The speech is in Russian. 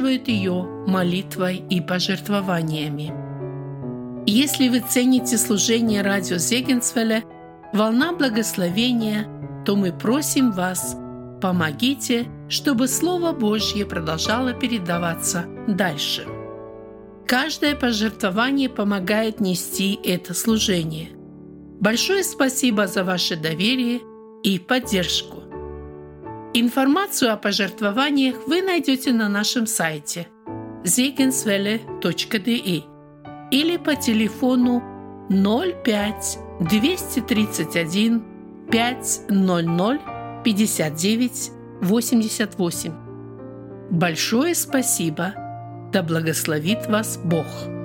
поддерживают ее молитвой и пожертвованиями. Если вы цените служение радио Зегенсвелля «Волна благословения», то мы просим вас, помогите, чтобы Слово Божье продолжало передаваться дальше. Каждое пожертвование помогает нести это служение. Большое спасибо за ваше доверие и поддержку. Информацию о пожертвованиях вы найдете на нашем сайте zegenswelle.de или по телефону 05 231 500 59 88. Большое спасибо! Да благословит вас Бог!